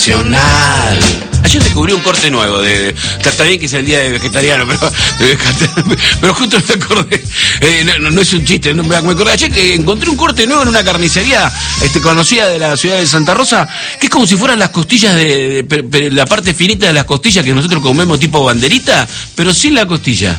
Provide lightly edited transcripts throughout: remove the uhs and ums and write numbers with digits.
Ayer descubrí un corte nuevo de... Está bien que es el día de vegetariano, pero justo me acordé. No es un chiste, me acordé ayer que encontré un corte nuevo en una carnicería conocida de la ciudad de Santa Rosa, que es como si fueran las costillas de la parte finita de las costillas que nosotros comemos tipo banderita, pero sin la costilla.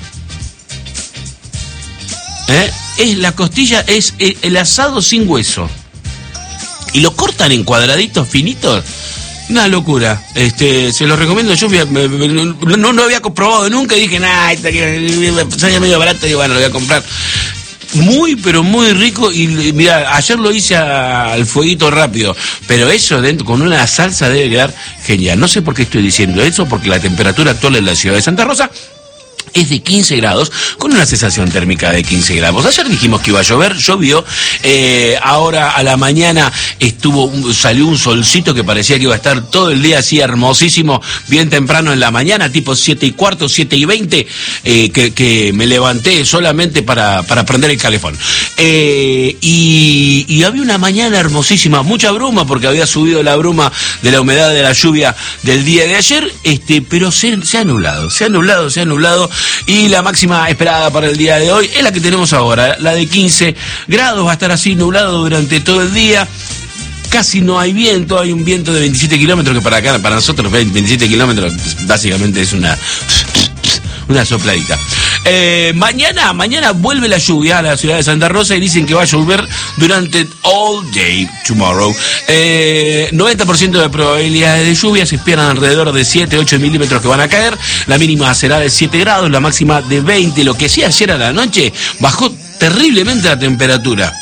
Es la costilla, es el asado sin hueso. Y lo cortan en cuadraditos finitos. Una locura. Se lo recomiendo. Yo no lo había comprobado nunca y dije, sale medio barato y bueno, lo voy a comprar. Muy, pero muy rico. Y mira, ayer lo hice al fueguito rápido. Pero eso dentro, con una salsa, debe quedar genial. No sé por qué estoy diciendo eso, porque la temperatura actual en la ciudad de Santa Rosa es de 15 grados, con una sensación térmica de 15 grados. Ayer dijimos que iba a llover, llovió. Ahora a la mañana salió un solcito que parecía que iba a estar todo el día así hermosísimo, bien temprano en la mañana, tipo 7:15, 7:20, que me levanté solamente para prender el calefón. Y había una mañana hermosísima, mucha bruma, porque había subido la bruma de la humedad de la lluvia del día de ayer, pero se ha nublado. Y la máxima esperada para el día de hoy es la que tenemos ahora, la de 15 grados, va a estar así nublado durante todo el día. Casi no hay viento, hay un viento de 27 kilómetros, que para acá, para nosotros 27 kilómetros básicamente es una sopladita. Mañana vuelve la lluvia a la ciudad de Santa Rosa y dicen que va a llover durante all day tomorrow. 90% de probabilidades de lluvia, se esperan alrededor de 7-8 milímetros que van a caer. La mínima será de 7 grados, la máxima de 20. Lo que sí, ayer a la noche bajó terriblemente la temperatura.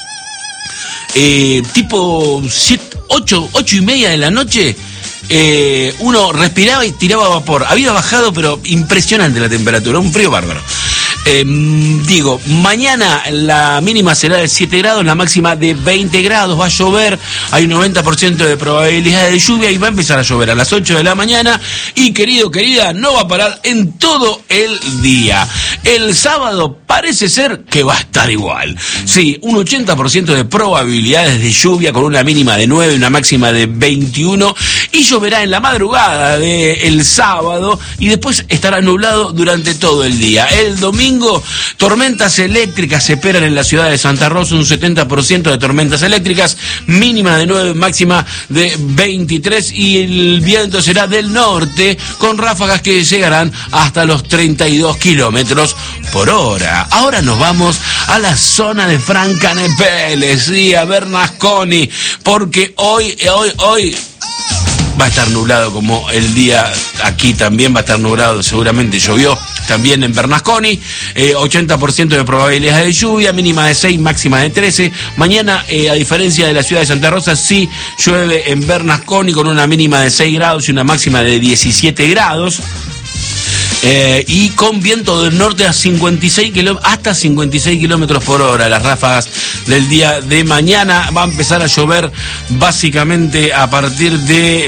Tipo 8:30 de la noche. Uno respiraba y tiraba vapor. Había bajado, pero impresionante la temperatura, un frío bárbaro. Mañana la mínima será de 7 grados, la máxima de 20 grados, va a llover, hay un 90% de probabilidad de lluvia y va a empezar a llover a las 8 de la mañana y querida, no va a parar en todo el día. El sábado parece ser que va a estar igual. Sí, un 80% de probabilidades de lluvia con una mínima de 9 y una máxima de 21 y lloverá en la madrugada del sábado y después estará nublado durante todo el día. El domingo, tormentas eléctricas se esperan en la ciudad de Santa Rosa, un 70% de tormentas eléctricas, mínima de 9, máxima de 23 y el viento será del norte con ráfagas que llegarán hasta los 32 kilómetros por hora. Ahora nos vamos a la zona de Francanepelle, sí, a Bernasconi, porque hoy va a estar nublado como el día aquí también, va a estar nublado, seguramente llovió también en Bernasconi, 80% de probabilidades de lluvia, mínima de 6, máxima de 13. Mañana, a diferencia de la ciudad de Santa Rosa, sí llueve en Bernasconi con una mínima de 6 grados y una máxima de 17 grados. Y con viento del norte hasta 56 kilómetros por hora. Las ráfagas del día de mañana va a empezar a llover básicamente a partir de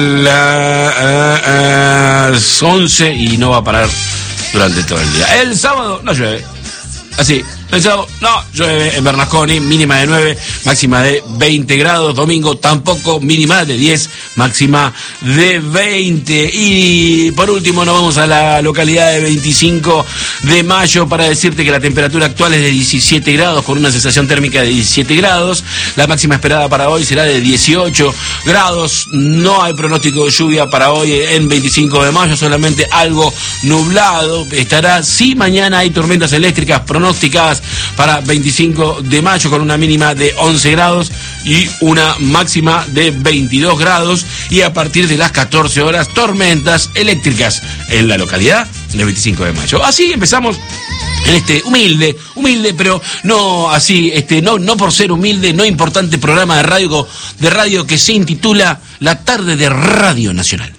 las 11 y no va a parar durante todo el día. El sábado no llueve. Así. El sábado no llueve en Bernasconi, mínima de 9, máxima de 20 grados. Domingo tampoco, mínima de 10, máxima de 20. Y por último nos vamos a la localidad de 25 de mayo para decirte que la temperatura actual es de 17 grados con una sensación térmica de 17 grados. La máxima esperada para hoy será de 18 grados. No hay pronóstico de lluvia para hoy en 25 de mayo, solamente algo nublado. Estará, sí, mañana hay tormentas eléctricas pronosticadas para 25 de mayo con una mínima de 11 grados y una máxima de 22 grados y a partir de las 14 horas tormentas eléctricas en la localidad de 25 de mayo. Así empezamos en este humilde, pero no así, no por ser humilde, no importante programa de radio que se intitula La Tarde de Radio Nacional.